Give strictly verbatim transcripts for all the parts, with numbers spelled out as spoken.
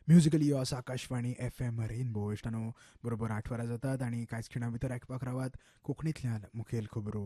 Musically यॉस Akashvani F M rainbow इश्टानो बरोबर आठ वरां जातात आनी कांयच खिणां भितर आयकपाक रावात कोंकणींतल्यान मुखेल खबरो.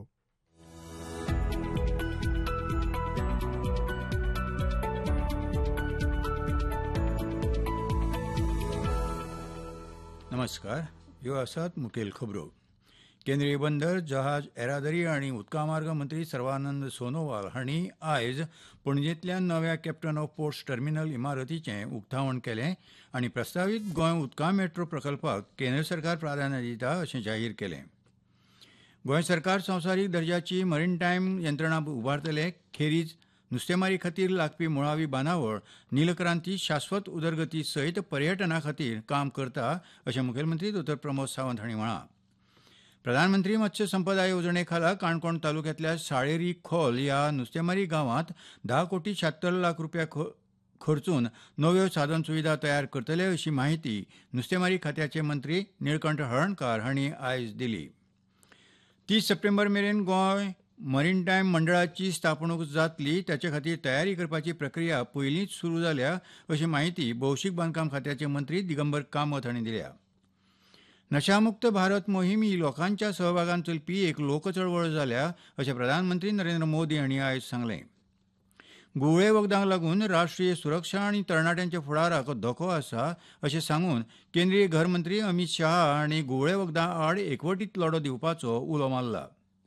नमस्कार. ह्यो आसात मुखेल खबरो. केंद्रीय बंदर जहाज येरादारी आनी उदका मार्ग मंत्री सर्वानंद सोनोवाल हांणी आयज पणजेंतल्या नव्या कॅप्टन ऑफ पोर्ट्स टर्मिनल इमारतीचें उक्तावण केलें आनी प्रस्तावीत गोंय उदका मेट्रो प्रकल्पाक केंद्र सरकार प्राधान्य दिता अशें जाहीर केलें. गोंय सरकार संवसारीक दर्जाची मरीनटायम यंत्रणा उबारतले. खेरीज नुस्तेमारी खातीर लागपी मुळावी बांदावळ नीलक्रांती शाश्वत उदरगती सयत पर्यटना खातीर काम करता अशें मुखेलमंत्री दोतोर प्रमोद सावंत हांणी म्हळां. प्रधानमंत्री मत्स्य संपदा येवजणे खाला काणकोण तालुक्यांतल्या साळेरी खोल ह्या नुस्तेमारी गांवांत धा कोटी शात्तर लाख रुपया खर्चून नव्यो साधन सुविधा तयार करतले अशी माहिती नुस्तेमारी खात्याचे मंत्री निळकंठ हळर्णकार हांणी आयज दिली. तीस सप्टेंबर मेरेन गोंय मरीनटायम मंडळाची स्थापणूक जातली ताचे खातीर तयारी करपाची प्रक्रिया पयलींच सुरू जाल्या अशी माहिती भौशीक बांदकाम खात्याचे मंत्री दिगंबर कामत हांणी दिल्या. नशामुक्त भारत मोहीम ही लोकांच्या सहभागान चलपी एक लोकचळवळ जाल्या अशें प्रधानमंत्री नरेंद्र मोदी हांणी आयज सांगलें. गुवळे वखदांक लागून राष्ट्रीय सुरक्षा आनी तरणाट्यांच्या फुडाराक धोको आसा अशें सांगून केंद्रीय घर मंत्री अमित शाह हांणी गुवळे वखदां आड एकवटीत लढो दिवपाचो उलो मारला.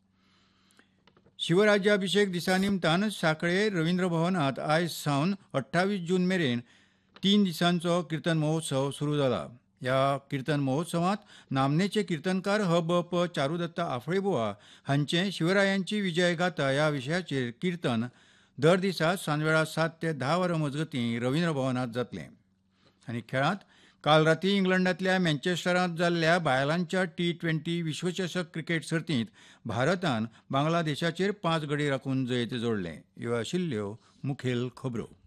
शिवराज्याभिशेक दिसा निमतान सांखळे रवींद्र भवनांत आयज सावन अठ्ठावीस जून मेरेन तीन दिसांचो किर्तन महोत्सव सुरू जाला. ह्या किर्तन महोत्सवांत नामनेचे किर्तनकार ह ब प चारुदत्त आफळेबुवा हांचें शिवरायांची विजय गाथा ह्या विशयाचेर किर्तन दर दिसा सांजवेळा सात ते धा वरां मजगतीं रवींद्र भवनांत जातलें. आनी खेळांत काल रातीं इंग्लंडांतल्या मँचेस्टरांत जाल्ल्या बायलांच्या टी ट्वेंटी विश्वचषक क्रिकेट सर्तींत भारतान बांगलादेशाचेर पांच गडी राखून जैत जोडलें. ह्यो आशिल्ल्यो मुखेल खबरो.